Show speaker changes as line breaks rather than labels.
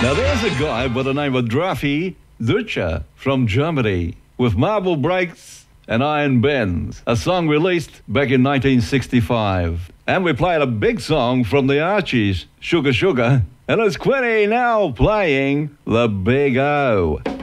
Now there's a guy by the name of Drafi Zürcher from Germany with Marble Breaks and Iron Bends, a song released back in 1965. And we played a big song from the Archies, Sugar Sugar, and it's Quinny now playing the Big O.